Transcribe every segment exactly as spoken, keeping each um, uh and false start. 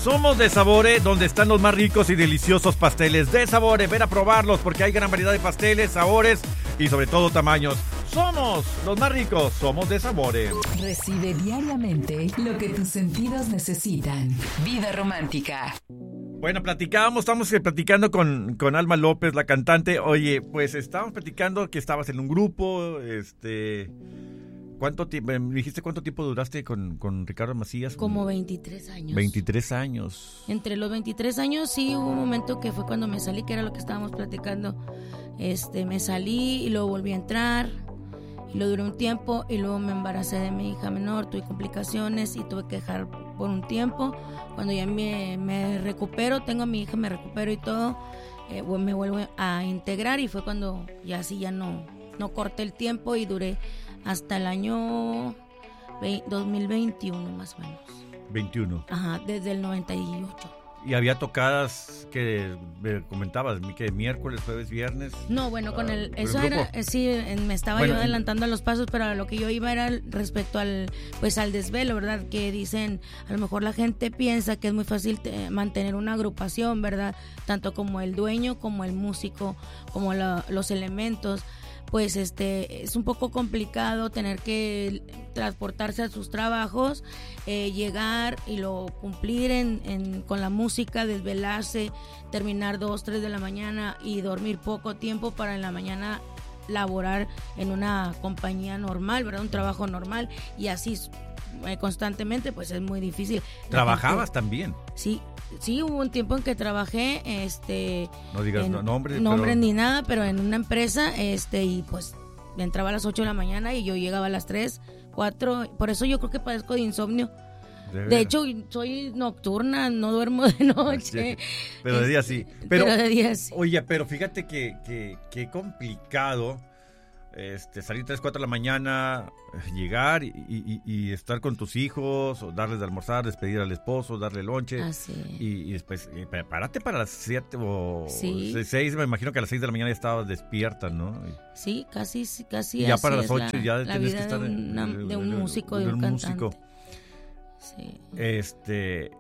Somos de Sabore, donde están los más ricos y deliciosos pasteles de Sabore. Ven a probarlos porque hay gran variedad de pasteles, sabores y sobre todo tamaños. Somos los más ricos, somos de Sabore. Recibe diariamente lo que tus sentidos necesitan. Vida romántica. Bueno, platicábamos, estamos platicando con, con Alma López, la cantante. Oye, pues estábamos platicando que estabas en un grupo, este... ¿Cuánto tiempo, me dijiste cuánto tiempo duraste con, con Ricardo Macías? Como veintitrés años. veintitrés años. Entre los veintitrés años sí hubo un momento que fue cuando me salí, que era lo que estábamos platicando. Este, me salí y luego volví a entrar y lo duré un tiempo y luego me embaracé de mi hija menor, tuve complicaciones y tuve que dejar por un tiempo. Cuando ya me, me recupero, tengo a mi hija, me recupero y todo, eh, me vuelvo a integrar y fue cuando ya sí ya no, no corté el tiempo y duré hasta el año dos mil veintiuno más o menos. veintiuno. Ajá, desde el noventa y ocho. ¿Y había tocadas que me comentabas, que miércoles, jueves, viernes? No, bueno, con el... Uh, Eso el era... Sí, me estaba bueno, yo adelantando a los pasos, pero a lo que yo iba era respecto al... Pues al desvelo, ¿verdad? Que dicen, a lo mejor la gente piensa que es muy fácil te, mantener una agrupación, ¿verdad? Tanto como el dueño, como el músico, como la, los elementos. Pues este es un poco complicado tener que transportarse a sus trabajos, eh, llegar y lo cumplir en, en, con la música, desvelarse, terminar dos, tres de la mañana y dormir poco tiempo para en la mañana laborar en una compañía normal, ¿verdad? Un trabajo normal y así eh, constantemente, pues es muy difícil. ¿Trabajabas gente, también? Sí. Sí, hubo un tiempo en que trabajé, este... No digas en, no, nombre. Nombre pero... ni nada, pero en una empresa, este, y pues entraba a las ocho de la mañana y yo llegaba a las tres, cuatro, por eso yo creo que padezco de insomnio. De, de hecho, soy nocturna, no duermo de noche. Sí, pero de día sí. Pero, pero de día sí. Oye, pero fíjate que, que, que complicado este, salir tres, cuatro de la mañana, llegar y, y, y estar con tus hijos, o darles de almorzar, despedir al esposo, darle lonche. Así. Y, y después, y prepárate para las siete o sí. seis, me imagino que a las seis de la mañana ya estabas despierta, ¿no? Y, sí, casi, casi. Y ya para las ocho ya la, tienes la que estar de, una, de, de un de, músico, de, de un, de un cantante. músico. Sí. Este...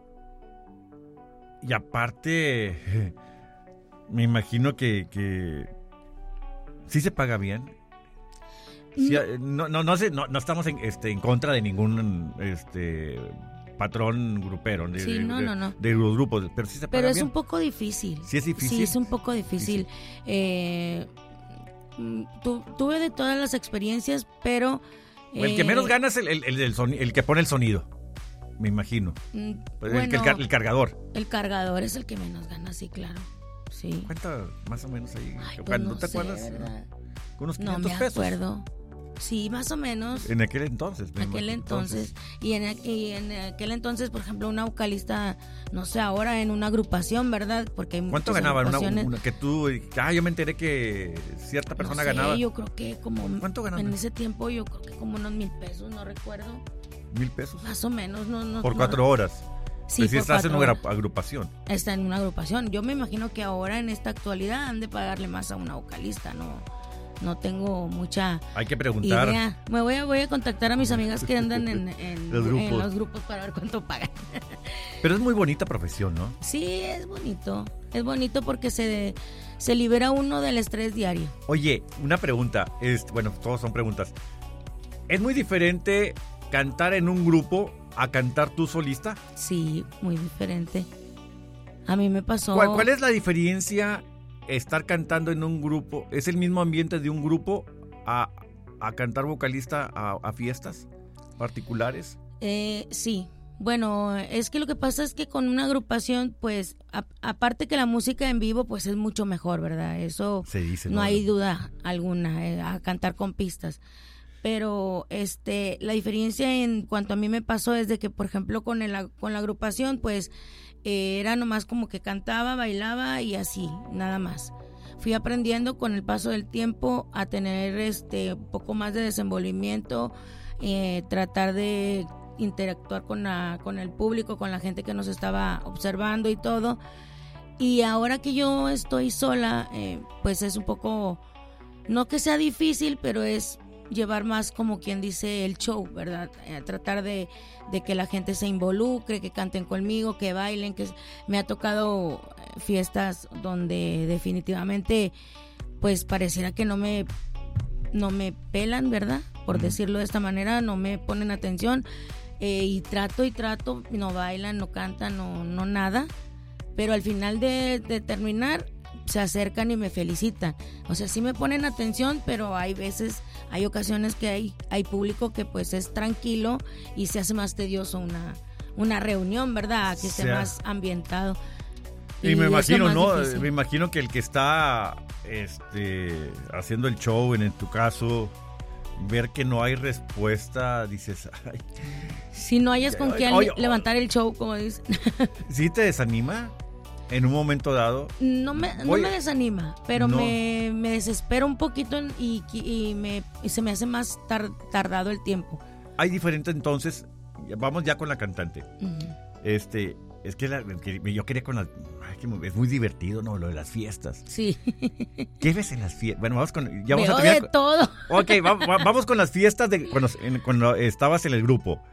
Y aparte, me imagino que, que sí se paga bien. Sí, no, no, no, sé, no, no estamos en, este, en contra de ningún este, patrón grupero, de, sí, de, no, de, no, no. de los grupos, pero sí se paga Pero es bien. un poco difícil. Sí es difícil. Sí, es un poco difícil. Sí, sí. Eh, tu, tuve de todas las experiencias, pero... Eh, el que menos gana es el, el, el, el, sonido, el que pone el sonido, me imagino. Mm, pues bueno, el, el, el cargador. El cargador es el que menos gana, sí, claro. Sí. ¿Cuánto más o menos ahí? Ay, pues ¿Cuándo no te sé, acuerdas? ¿verdad? Unos quinientos no me pesos. acuerdo. Sí, más o menos. En aquel entonces. En aquel entonces. entonces. Y, en, y en aquel entonces, por ejemplo, una vocalista, no sé, ahora en una agrupación, ¿verdad? Porque hay ¿Cuánto ganaban? Una, una, que tú, ah, yo me enteré que cierta persona no sé, ganaba. Yo creo que como... ¿Cuánto ganaban? En ese tiempo yo creo que como unos mil pesos, no recuerdo. ¿Mil pesos? Más o menos, no, no. Por no. cuatro horas. Sí, pues si estás en una agrupación. Está en una agrupación. Yo me imagino que ahora en esta actualidad han de pagarle más a una vocalista, ¿no? No tengo mucha Hay que preguntar. idea. Me voy a, voy a contactar a mis amigas que andan en, en, los en los grupos para ver cuánto pagan. Pero es muy bonita profesión, ¿no? Sí, es bonito. Es bonito porque se, se libera uno del estrés diario. Oye, una pregunta. Es, bueno, todos son preguntas. ¿Es muy diferente cantar en un grupo a cantar tú solista? Sí, muy diferente. A mí me pasó... ¿Cuál, cuál es la diferencia estar cantando en un grupo? ¿Es el mismo ambiente de un grupo a, a cantar vocalista a, a fiestas particulares? Eh, sí. Bueno, es que lo que pasa es que con una agrupación, pues, a, aparte que la música en vivo, pues es mucho mejor, ¿verdad? Eso se dice, no, no hay duda alguna, eh, a cantar con pistas. Pero este la diferencia en cuanto a mí me pasó es de que, por ejemplo, con, el, con la agrupación, pues, eh, era nomás como que cantaba, bailaba y así, nada más. Fui aprendiendo con el paso del tiempo a tener este un poco más de desenvolvimiento, eh, tratar de interactuar con, la, con el público, con la gente que nos estaba observando y todo. Y ahora que yo estoy sola, eh, pues es un poco, no que sea difícil, pero es llevar más como quien dice el show, ¿verdad? Eh, tratar de, de que la gente se involucre, que canten conmigo, que bailen, que me ha tocado fiestas donde definitivamente pues pareciera que no me no me pelan, ¿verdad? Por mm. decirlo de esta manera, no me ponen atención, eh, y trato y trato, no bailan, no cantan, no, no nada, pero al final de, de terminar se acercan y me felicitan. O sea, sí me ponen atención, pero hay veces, hay ocasiones que hay, hay público que pues es tranquilo y se hace más tedioso una, una reunión, ¿verdad? Que esté o sea, más ambientado. Y, y me imagino, ¿no? Difícil. Me imagino que el que está este, haciendo el show, en, en tu caso, ver que no hay respuesta, dices, ay. Si no hayas con quién levantar el show, como dicen. ¿Sí te desanima? En un momento dado. No me, no me desanima, pero no. me, me desespero un poquito y, y, me, y se me hace más tar, tardado el tiempo. Hay diferente entonces, vamos ya con la cantante. Uh-huh. Este, es que, la, que yo quería con las, es muy divertido, ¿no? Lo de las fiestas. Sí. ¿Qué ves en las fiestas? Bueno, vamos con, ya vamos Veo a terminar de con, todo. Ok, va, va, vamos con las fiestas de cuando, en, cuando estabas en el grupo.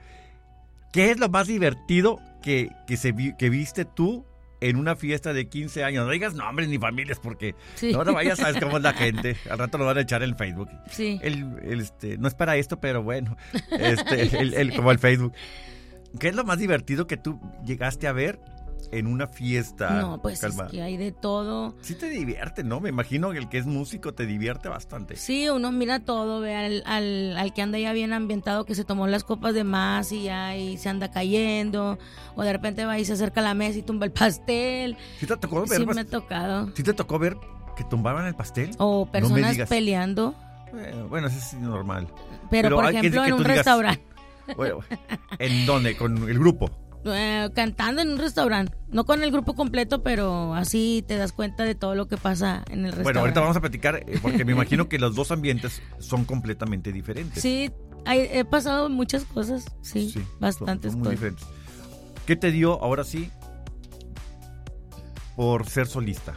¿Qué es lo más divertido que, que, se, que viste tú en una fiesta de quince años? No digas nombres ni familias porque sí. no, no vayas, sabes cómo es la gente. Al rato lo van a echar en Facebook. Sí. El, el, este, no es para esto, pero bueno, este, el, el, como el Facebook. ¿Qué es lo más divertido que tú llegaste a ver en una fiesta? No, pues Calma. Es que hay de todo. Sí te divierte, ¿no? Me imagino que el que es músico te divierte bastante. Sí, uno mira todo, ve al, al, al que anda ya bien ambientado, que se tomó las copas de más y ya y se anda cayendo, o de repente va y se acerca a la mesa y tumba el pastel. ¿Sí te tocó ver? Sí me ha tocado. ¿Sí te tocó ver que tumbaban el pastel? O personas no peleando. Bueno, bueno, eso es normal. Pero, Pero por ejemplo, que, que en un digas, restaurante. Bueno, ¿en dónde? ¿Con el grupo? Eh, cantando en un restaurante, no con el grupo completo, pero así te das cuenta de todo lo que pasa en el restaurante. Bueno, ahorita vamos a platicar, porque me imagino que los dos ambientes son completamente diferentes. Sí, hay, he pasado muchas cosas, sí, sí bastantes son, son muy cosas. Diferentes. ¿Qué te dio, ahora sí, por ser solista?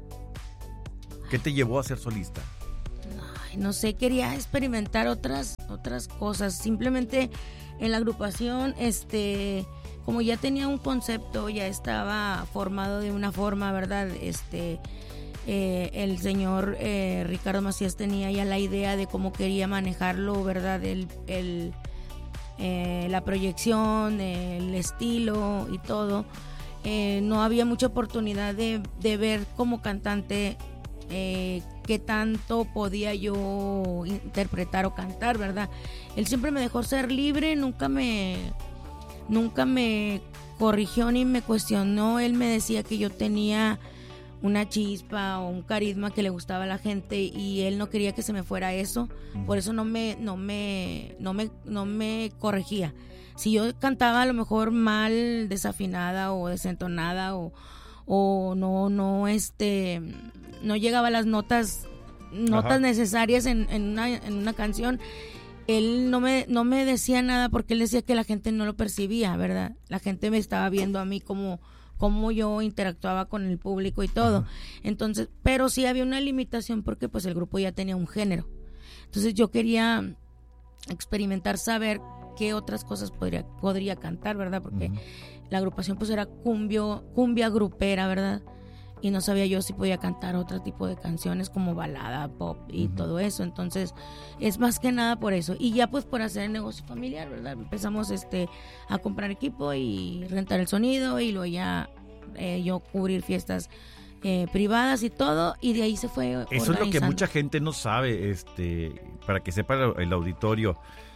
¿Qué te llevó a ser solista? Ay, no sé, quería experimentar otras, otras cosas, simplemente en la agrupación, este... como ya tenía un concepto, ya estaba formado de una forma, ¿verdad? Este, eh, el señor eh, Ricardo Macías tenía ya la idea de cómo quería manejarlo, ¿verdad? El, el, eh, la proyección, el estilo y todo. Eh, no había mucha oportunidad de, de ver como cantante eh, qué tanto podía yo interpretar o cantar, ¿verdad? Él siempre me dejó ser libre, nunca me... Nunca me corrigió ni me cuestionó. Él me decía que yo tenía una chispa o un carisma que le gustaba a la gente y él no quería que se me fuera eso. Por eso no me, no me, no me, no me corregía. Si yo cantaba a lo mejor mal, desafinada o desentonada o, o no, no, este, no llegaba a las notas, notas Ajá. necesarias en, en una, en una canción. Él no me, no me decía nada porque él decía que la gente no lo percibía, ¿verdad? La gente me estaba viendo a mí como, como yo interactuaba con el público y todo. Ajá. Entonces, pero sí había una limitación porque pues el grupo ya tenía un género. Entonces yo quería experimentar, saber qué otras cosas podría, podría cantar, ¿verdad? Porque uh-huh. la agrupación pues era cumbio, cumbia grupera, ¿verdad? Y no sabía yo si podía cantar otro tipo de canciones como balada, pop y uh-huh. todo eso. Entonces es más que nada por eso. Y ya pues por hacer el negocio familiar, ¿verdad? Empezamos este a comprar equipo y rentar el sonido y luego ya eh, yo cubrir fiestas eh, privadas y todo, y de ahí se fue Eso es lo que mucha gente no sabe, este para que sepa el auditorio.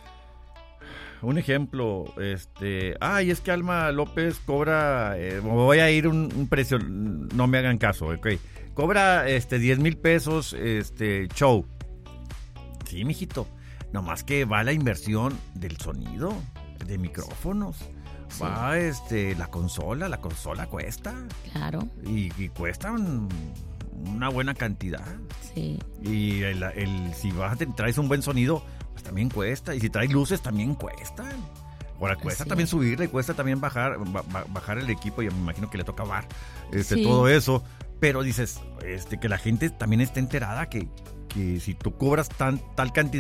Un ejemplo, este, ay, es que Alma López cobra, eh, voy a ir un, un precio, no me hagan caso, ok, cobra este diez mil pesos, este, show. Sí, mijito, nomás que va la inversión del sonido, de micrófonos, sí. va este, la consola, la consola cuesta. Claro. Y, y cuesta un, una buena cantidad. Sí. Y el, el, si vas, traes un buen sonido, pues también cuesta, y si traes luces también cuestan. Ahora cuesta Así también es. subirle, cuesta también bajar bajar el equipo, y me imagino que le toca bar, este, sí. todo eso, pero dices, este, que la gente también esté enterada que, que si tú cobras tan, tal cantidad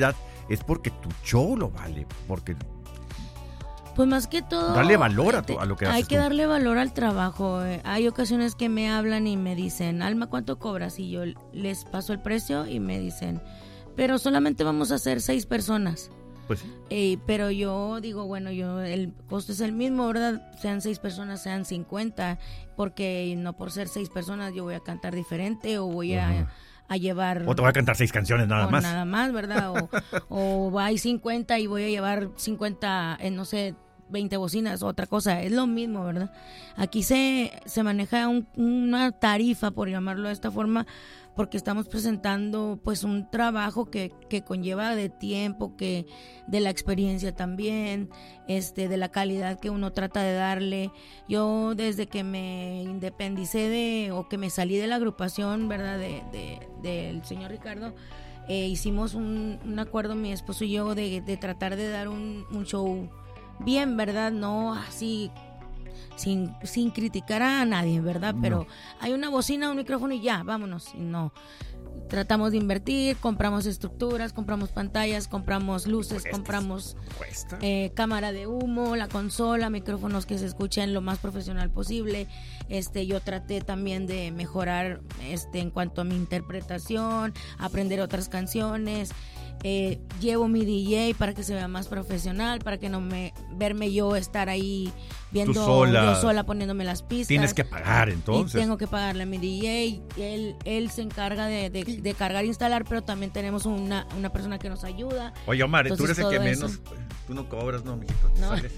es porque tu show lo vale, porque... Pues más que todo... Darle valor a, tu, a lo que haces. Hay que tú. darle valor al trabajo. Eh, hay ocasiones que me hablan y me dicen, Alma, ¿cuánto cobras? Y yo les paso el precio y me dicen, pero solamente vamos a hacer seis personas. Pues sí. Eh, pero yo digo, bueno, yo el costo es el mismo, ¿verdad? Sean seis personas, sean cincuenta, porque no por ser seis personas yo voy a cantar diferente o voy a... Uh-huh. a llevar... O te voy a cantar seis canciones nada más. Nada más, ¿verdad? O, o hay cincuenta y voy a llevar cincuenta, en no sé, veinte bocinas, otra cosa. Es lo mismo, ¿verdad? Aquí se, se maneja un, una tarifa, por llamarlo de esta forma, porque estamos presentando pues un trabajo que, que conlleva de tiempo, que de la experiencia también, este, de la calidad que uno trata de darle. Yo desde que me independicé de, o que me salí de la agrupación, ¿verdad? De, de, del señor Ricardo, eh, hicimos un, un acuerdo mi esposo y yo de, de tratar de dar un, un show bien, ¿verdad? No así... Sin, sin criticar a nadie, ¿verdad? Pero no. Hay una bocina, un micrófono y ya, vámonos. Y no, tratamos de invertir, compramos estructuras, compramos pantallas, compramos luces, Cuesta. compramos eh, cámara de humo, la consola, micrófonos que se escuchen lo más profesional posible. Este, yo traté también de mejorar este, en cuanto a mi interpretación, aprender otras canciones. Eh, llevo mi D J para que se vea más profesional, para que no me verme yo estar ahí viendo sola. yo sola poniéndome las pistas. Tienes que pagar entonces. Y tengo que pagarle a mi D J. Él, él se encarga de, de, de cargar e instalar, pero también tenemos una, una persona que nos ayuda. Oye, Omar, entonces, tú eres el que eso. menos. Tú no cobras, no, mijito. Te no. sales.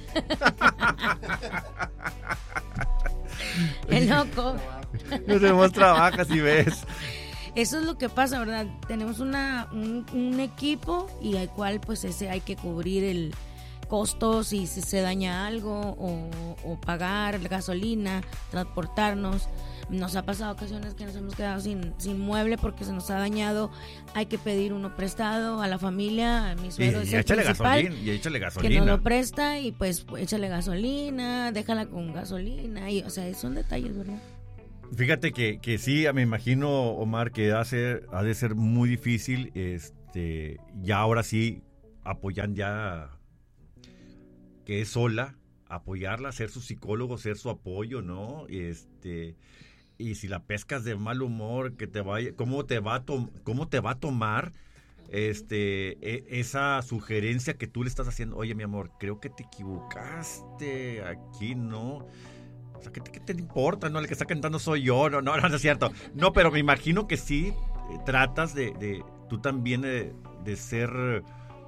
El loco. No tenemos trabajas y ves. Eso es lo que pasa, ¿verdad? Tenemos una un, un equipo y al cual pues ese hay que cubrir el costo si, si se daña algo o, o pagar gasolina, transportarnos. Nos ha pasado ocasiones que nos hemos quedado sin, sin mueble porque se nos ha dañado. Hay que pedir uno prestado a la familia, a mi suegro y, es y el échale principal, gasolina, y échale gasolina. que nos lo presta y pues échale gasolina, déjala con gasolina y o sea, son detalles, ¿verdad? Fíjate que, que sí, me imagino, Omar, que ha, ser, ha de ser muy difícil, este, ya ahora sí, apoyan ya, que es sola, apoyarla, ser su psicólogo, ser su apoyo, ¿no? Este, y si la pescas de mal humor, que te vaya, ¿cómo te va a, to, cómo te va a tomar este, e, esa sugerencia que tú le estás haciendo? Oye, mi amor, creo que te equivocaste, aquí no... O sea, ¿qué te, qué te importa? No, el que está cantando soy yo. No, no, no, no es cierto. No, pero me imagino que sí eh, tratas de, de, tú también de, de ser,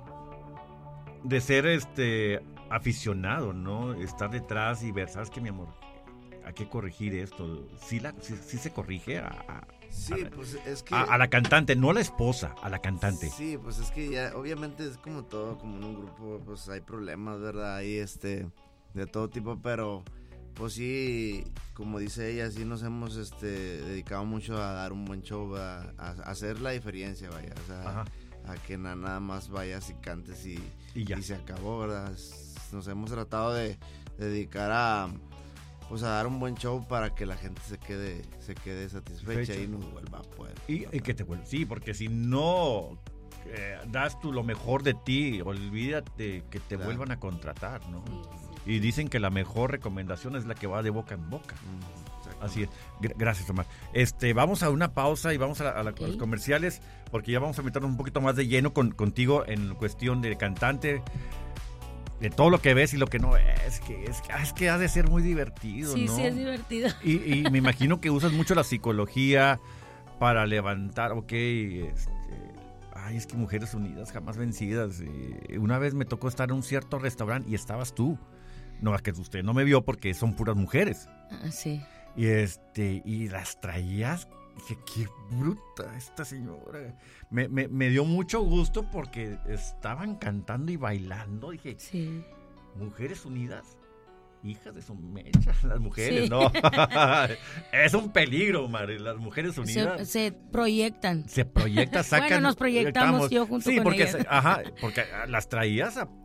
de ser este aficionado, ¿no? Estar detrás y ver, ¿sabes qué, mi amor? Hay que corregir esto. ¿Sí, la, sí, sí se corrige a, a, sí, a, pues es que... a, a la cantante, no a la esposa, a la cantante? Sí, pues es que ya, obviamente es como todo, como en un grupo, pues hay problemas, ¿verdad? Hay este, de todo tipo, pero... Pues sí, como dice ella, sí nos hemos este, dedicado mucho a dar un buen show, a, a hacer la diferencia, vaya, o sea, Ajá. a que na, nada más vayas y cantes y, y, ya. y se acabó, ¿verdad? Nos hemos tratado de, de dedicar a, pues a dar un buen show para que la gente se quede, se quede satisfecha Fecha. y nos vuelva a poder. Y, y que te vuelva, sí, porque si no eh, das tú lo mejor de ti, olvídate que te claro. vuelvan a contratar, ¿no? Sí, sí. Y dicen que la mejor recomendación es la que va de boca en boca. Mm, Así es. Gracias, Omar. Este, vamos a una pausa y vamos a, la, a, la, okay. a los comerciales, porque ya vamos a meternos un poquito más de lleno con, contigo en cuestión de cantante, de todo lo que ves y lo que no ves. Que es, que, es que ha de ser muy divertido, sí, ¿no? Sí, es divertido. Y, y me imagino que usas mucho la psicología para levantar, ok, este... Ay, es que Mujeres Unidas, jamás vencidas. Eh, una vez me tocó estar en un cierto restaurante y estabas tú. No, es que usted no me vio porque son puras mujeres. Ah, sí. Y este, y las traías. Dije, qué bruta esta señora. Me, me, me dio mucho gusto porque estaban cantando y bailando. Dije, sí. Mujeres Unidas, hijas de su mecha, las mujeres, sí. ¿no? Es un peligro, Mari, las Mujeres Unidas. Se, se proyectan. Se proyectan, sacan. Bueno, nos proyectamos yo junto sí, con porque ellas. Se, ajá, porque las traías a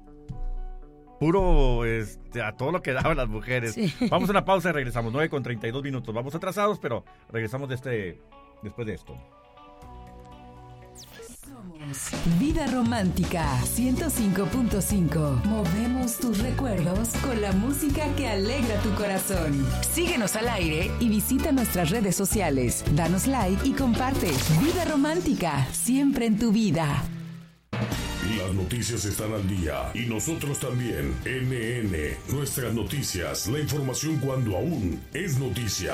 puro, este, a todo lo que daban las mujeres. Sí. Vamos a una pausa y regresamos, nueve con treinta y dos minutos. Vamos atrasados, pero regresamos de este, después de esto. Vida Romántica ciento cinco punto cinco. Movemos tus recuerdos con la música que alegra tu corazón. Síguenos al aire y visita nuestras redes sociales. Danos like y comparte. Vida Romántica, siempre en tu vida. Las noticias están al día y nosotros también. N N, nuestras noticias, la información cuando aún es noticia.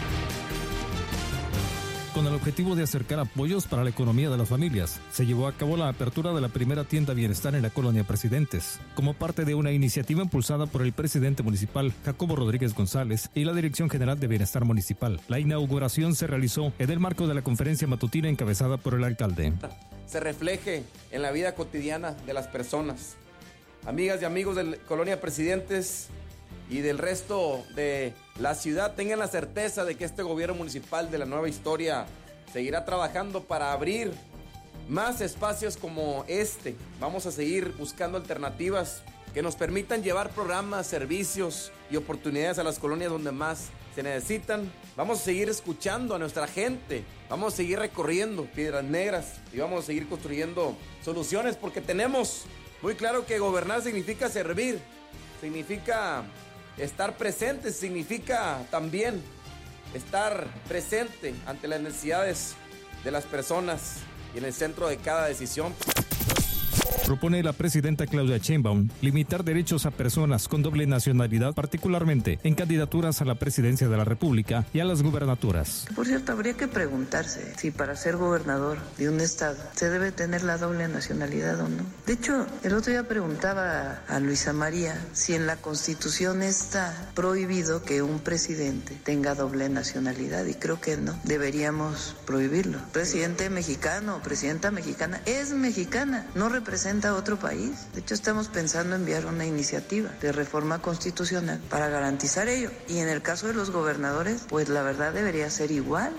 Con el objetivo de acercar apoyos para la economía de las familias, se llevó a cabo la apertura de la primera tienda Bienestar en la Colonia Presidentes, como parte de una iniciativa impulsada por el presidente municipal, Jacobo Rodríguez González, y la Dirección General de Bienestar Municipal. La inauguración se realizó en el marco de la conferencia matutina encabezada por el alcalde. Se refleje en la vida cotidiana de las personas. Amigas y amigos de la Colonia Presidentes y del resto de la ciudad, tengan la certeza de que este gobierno municipal de la nueva historia seguirá trabajando para abrir más espacios como este. Vamos a seguir buscando alternativas que nos permitan llevar programas, servicios y oportunidades a las colonias donde más se necesitan. Vamos a seguir escuchando a nuestra gente, vamos a seguir recorriendo Piedras Negras y vamos a seguir construyendo soluciones, porque tenemos muy claro que gobernar significa servir, significa estar presente, significa también estar presente ante las necesidades de las personas y en el centro de cada decisión. Propone la presidenta Claudia Sheinbaum limitar derechos a personas con doble nacionalidad, particularmente en candidaturas a la presidencia de la República y a las gubernaturas. Por cierto, habría que preguntarse si para ser gobernador de un estado se debe tener la doble nacionalidad o no. De hecho, el otro día preguntaba a Luisa María si en la Constitución está prohibido que un presidente tenga doble nacionalidad, y creo que no, deberíamos prohibirlo. Presidente mexicano o presidenta mexicana es mexicana, no representa a otro país. De hecho, estamos pensando enviar una iniciativa de reforma constitucional para garantizar ello. Y en el caso de los gobernadores, pues la verdad debería ser igual.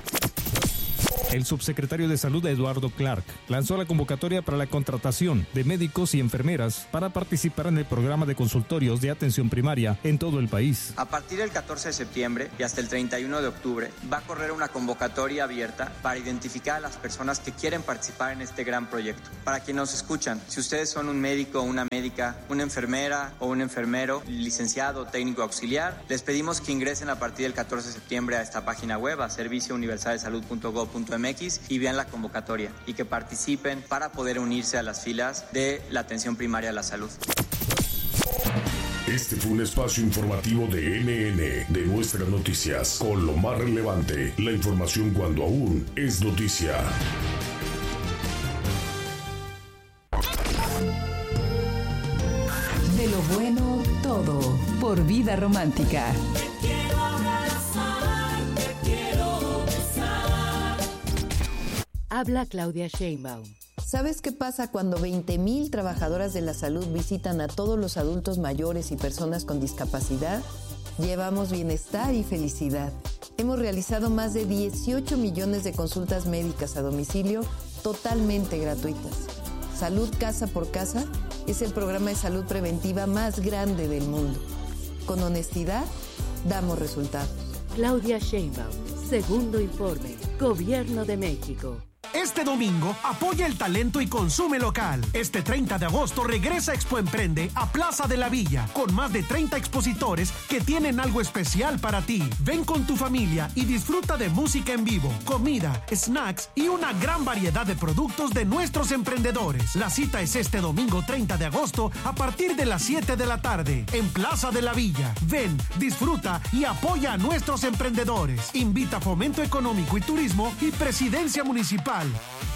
El subsecretario de Salud, Eduardo Clark, lanzó la convocatoria para la contratación de médicos y enfermeras para participar en el programa de consultorios de atención primaria en todo el país. A partir del catorce de septiembre y hasta el treinta y uno de octubre va a correr una convocatoria abierta para identificar a las personas que quieren participar en este gran proyecto. Para quienes nos escuchan, si ustedes son un médico o una médica, una enfermera o un enfermero, licenciado o técnico auxiliar, les pedimos que ingresen a partir del catorce de septiembre a esta página web, a servicio universal de salud punto gob punto m x, y vean la convocatoria y que participen para poder unirse a las filas de la atención primaria a la salud. Este fue un espacio informativo de N N, de Nuestras Noticias, con lo más relevante, la información cuando aún es noticia. De lo bueno, todo, por Vida Romántica. Habla Claudia Sheinbaum. ¿Sabes qué pasa cuando veinte mil trabajadoras de la salud visitan a todos los adultos mayores y personas con discapacidad? Llevamos bienestar y felicidad. Hemos realizado más de dieciocho millones de consultas médicas a domicilio totalmente gratuitas. Salud Casa por Casa es el programa de salud preventiva más grande del mundo. Con honestidad, damos resultados. Claudia Sheinbaum, segundo informe, Gobierno de México. Este domingo, apoya el talento y consume local. Este treinta de agosto regresa Expo Emprende a Plaza de la Villa, con más de treinta expositores que tienen algo especial para ti. Ven con tu familia y disfruta de música en vivo, comida, snacks y una gran variedad de productos de nuestros emprendedores. La cita es este domingo treinta de agosto a partir de las siete de la tarde, en Plaza de la Villa. Ven, disfruta y apoya a nuestros emprendedores. Invita Fomento Económico y Turismo y Presidencia Municipal.